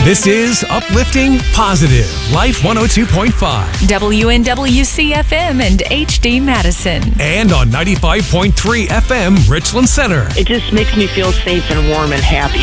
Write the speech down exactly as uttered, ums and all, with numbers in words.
This is Uplifting Positive Life one oh two point five. W N W C F M and H D Madison. And on ninety-five point three F M Richland Center. It just makes me feel safe and warm and happy.